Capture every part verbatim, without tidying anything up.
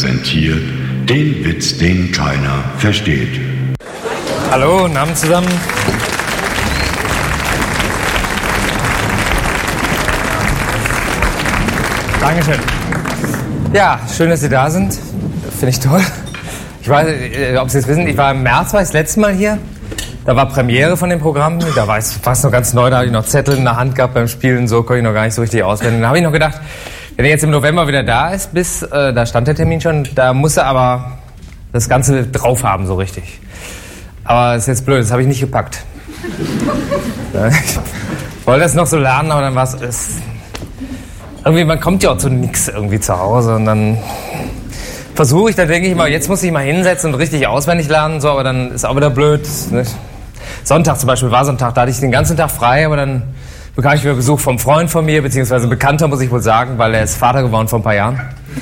präsentiert den Witz, den keiner versteht. Hallo, guten Abend zusammen. Dankeschön. Ja, schön, dass Sie da sind. Finde ich toll. Ich weiß, ob Sie es wissen, ich war im März, war ich das letzte Mal hier. Da war Premiere von dem Programm. Da war ich fast noch ganz neu, da habe ich noch Zettel in der Hand gehabt beim Spielen. So konnte ich noch gar nicht so richtig auswählen. Da habe ich noch gedacht, wenn er jetzt im November wieder da ist, bis, äh, da stand der Termin schon, da muss er aber das Ganze drauf haben, so richtig. Aber das ist jetzt blöd, das habe ich nicht gepackt. Ich wollte das noch so lernen, aber dann war es... Irgendwie, man kommt ja auch zu nichts irgendwie zu Hause und dann versuche ich, da denke ich mal, jetzt muss ich mal hinsetzen und richtig auswendig lernen, so, aber dann ist auch wieder blöd. Nicht? Sonntag zum Beispiel war Sonntag, da hatte ich den ganzen Tag frei, aber dann bekam ich wieder Besuch vom Freund von mir, beziehungsweise ein Bekannter, muss ich wohl sagen, weil er ist Vater geworden vor ein paar Jahren.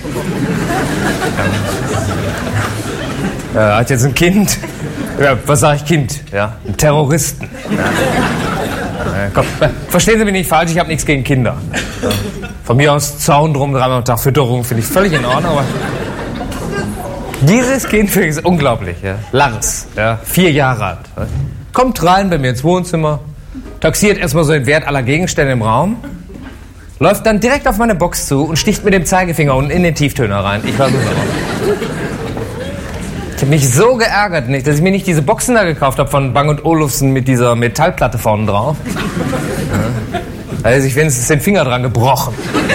Er hat jetzt ein Kind. Ja, was sage ich Kind? Ja, einen Terroristen. Ja. Ja, komm, verstehen Sie mich nicht falsch, ich habe nichts gegen Kinder. Ja. Von mir aus Zaun drum, dreimal am Tag Fütterung, finde ich völlig in Ordnung, aber dieses Kind finde ich unglaublich. Ja. Lars, ja, vier Jahre alt. Ja. Kommt rein bei mir ins Wohnzimmer, taxiert erstmal so den Wert aller Gegenstände im Raum, läuft dann direkt auf meine Box zu und sticht mit dem Zeigefinger unten in den Tieftöner rein. Ich war so sauer. Ich habe mich so geärgert, nicht, dass ich mir nicht diese Boxen da gekauft habe von Bang und Olufsen mit dieser Metallplatte vorne drauf. Ja. Da hätte sich wenigstens den Finger dran gebrochen.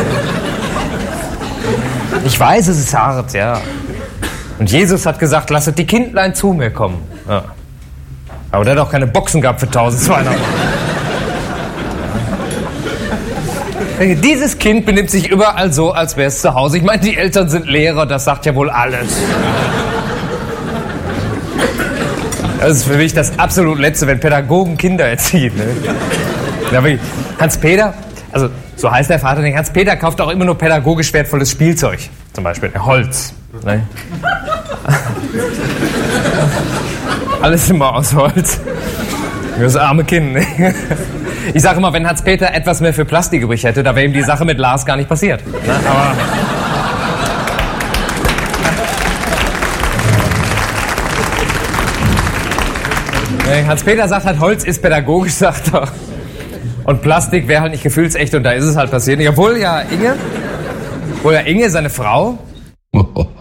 Ich weiß, es ist hart, ja. Und Jesus hat gesagt, lasset die Kindlein zu mir kommen. Ja. Aber der hat auch keine Boxen gehabt für eintausendzweihundert. Ja. Dieses Kind benimmt sich überall so, als wäre es zu Hause. Ich meine, die Eltern sind Lehrer, das sagt ja wohl alles. Das ist für mich das absolut Letzte, wenn Pädagogen Kinder erziehen. Ne? Ja, Hans-Peter, also so heißt der Vater nicht, Hans-Peter kauft auch immer nur pädagogisch wertvolles Spielzeug. Zum Beispiel Holz. Ne? Alles immer aus Holz. Das arme Kind. Ne? Ich sage immer, wenn Hans-Peter etwas mehr für Plastik übrig hätte, da wäre ihm die Sache mit Lars gar nicht passiert. Ne? Aber... Hans-Peter sagt halt, Holz ist pädagogisch, sagt er. Und Plastik wäre halt nicht gefühlsecht und da ist es halt passiert. Obwohl ja Inge, obwohl ja Inge, seine Frau,